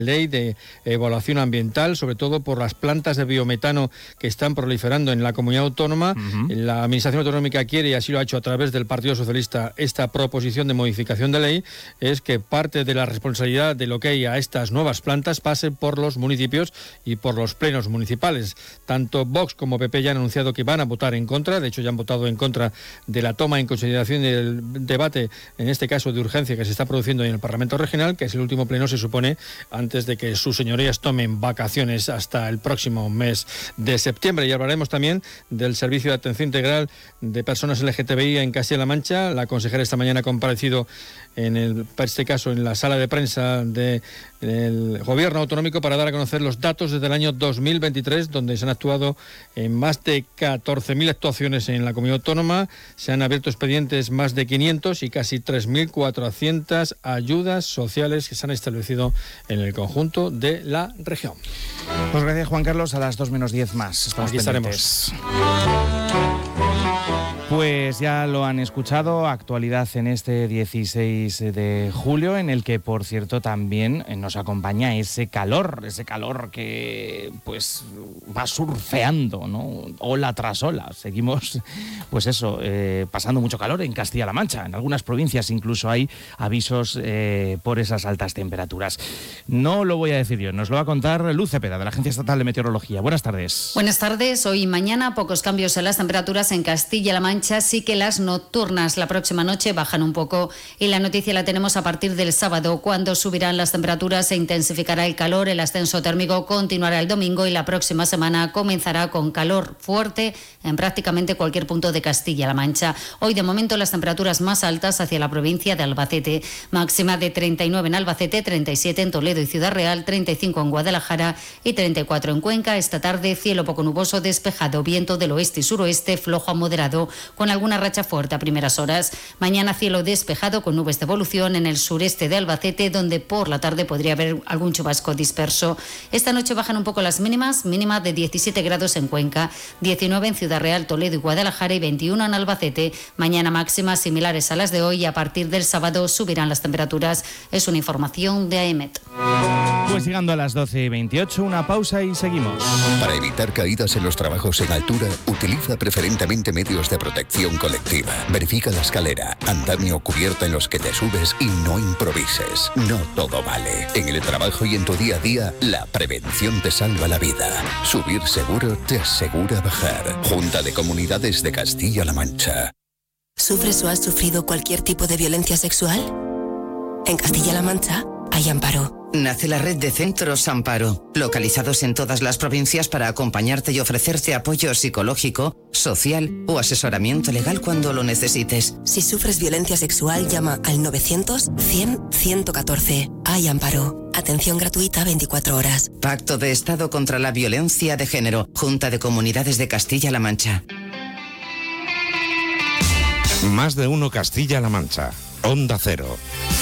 ley de evaluación ambiental, sobre todo por las plantas de biometano que están proliferando en la comunidad autónoma. La Administración Autonómica quiere, y así lo ha hecho a través del Partido Socialista, esta proposición de modificación de ley, es que parte de la responsabilidad de lo que hay a estas nuevas plantas pase por los municipios y por los plenos municipales. Tanto Vox como PP ya han anunciado que van a votar en contra, de hecho ya han votado en contra de la toma en consideración del debate, en este caso de urgencia, que se está produciendo en el Parlamento Regional, que es el último pleno, se supone, antes de que sus señorías tomen vacaciones hasta el próximo mes de septiembre. Y hablaremos también del Servicio de Atención Integral de Personas LGTBI en Castilla-La Mancha. La consejera esta mañana ha comparecido en este caso en la sala de prensa del Gobierno Autonómico para dar a conocer los datos desde el año 2023, donde se han actuado en más de 14.000 actuaciones en la comunidad autónoma. Se han abierto expedientes más de 500 y casi 3.400 ayudas sociales que se han establecido en el conjunto de la región. Pues gracias, Juan Carlos. A las 2:10 más. Aquí estaremos. Pues ya lo han escuchado, actualidad en este 16 de julio, en el que, por cierto, también nos acompaña ese calor que pues va surfeando, ¿no? Ola tras ola. Seguimos, pues eso, pasando mucho calor en Castilla-La Mancha. En algunas provincias incluso hay avisos por esas altas temperaturas. No lo voy a decir yo, nos lo va a contar Luz Cepeda, de la Agencia Estatal de Meteorología. Buenas tardes. Buenas tardes. Hoy y mañana pocos cambios en las temperaturas en Castilla-La Mancha. Sí que las nocturnas la próxima noche bajan un poco y la noticia la tenemos a partir del sábado, cuando subirán las temperaturas, se intensificará el calor, el ascenso térmico continuará el domingo y la próxima semana comenzará con calor fuerte en prácticamente cualquier punto de Castilla-La Mancha. Hoy de momento las temperaturas más altas hacia la provincia de Albacete, máxima de 39 en Albacete, 37 en Toledo y Ciudad Real, 35 en Guadalajara y 34 en Cuenca. Esta tarde cielo poco nuboso, despejado, viento del oeste y suroeste flojo a moderado, con alguna racha fuerte a primeras horas. Mañana cielo despejado con nubes de evolución en el sureste de Albacete, donde por la tarde podría haber algún chubasco disperso. Esta noche bajan un poco las mínimas, mínima de 17 grados en Cuenca, 19 en Ciudad Real, Toledo y Guadalajara y 21 en Albacete. Mañana máximas similares a las de hoy y a partir del sábado subirán las temperaturas. Es una información de AEMET. Pues llegando a las 12:28, una pausa y seguimos. Para evitar caídas en los trabajos en altura, utiliza preferentemente medios de protección colectiva. Verifica la escalera, andamio o cubierta en los que te subes y no improvises. No todo vale. En el trabajo y en tu día a día, la prevención te salva la vida. Subir seguro te asegura bajar. Junta de Comunidades de Castilla-La Mancha. ¿Sufres o has sufrido cualquier tipo de violencia sexual? En Castilla-La Mancha hay Amparo. Nace la red de Centros Amparo, localizados en todas las provincias para acompañarte y ofrecerte apoyo psicológico, social o asesoramiento legal cuando lo necesites. Si sufres violencia sexual, llama al 900-100-114. Hay Amparo. Atención gratuita 24 horas. Pacto de Estado contra la Violencia de Género. Junta de Comunidades de Castilla-La Mancha. Más de uno Castilla-La Mancha. Onda Cero.